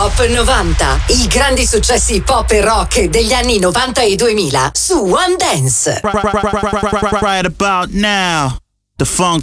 Top 90, i grandi successi pop e rock degli anni 90 e 2000 su One Dance. Right about now, the funk